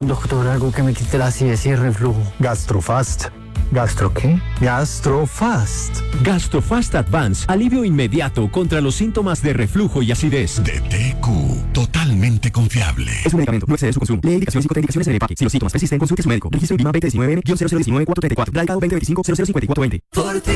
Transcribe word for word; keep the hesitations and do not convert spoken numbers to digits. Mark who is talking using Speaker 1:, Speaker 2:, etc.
Speaker 1: Doctor, algo que me quite la acidez y el reflujo.
Speaker 2: Gastrofast. ¿Gastro qué? Gastrofast.
Speaker 3: Gastrofast Advance, alivio inmediato contra los síntomas de reflujo y acidez.
Speaker 4: De T Q, totalmente confiable.
Speaker 5: Es un medicamento, no excede su consumo. Lee indicaciones y contraindicaciones en el empaque. Si los síntomas persisten, consulte a su médico. Registro INVIMA veinte diecinueve cero cero uno nueve cuatro tres cuatro. Radicado veinte veinticinco cero cero cincuenta y cuatro veinte.